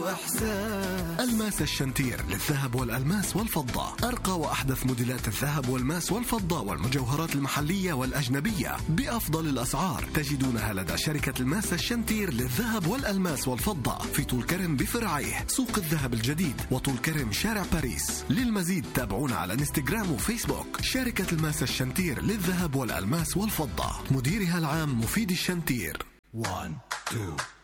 وإحساس. الماس الشنتير للذهب والألماس والفضة، أرقى وأحدث موديلات الذهب والماس والفضة والمجوهرات المحلية والأجنبية بأفضل الأسعار، تجدونها لدى شركة الماس الشنتير للذهب والألماس والفضة في طول كرم بفرعيه، سوق الذهب الجديد، وطول كرم شارع باريس. للمزيد تابعونا على انستغرام وفيسبوك. شركة الماس الشنتير للذهب والألماس والفضة، مديرها العام مفيد الشنتير. 1 2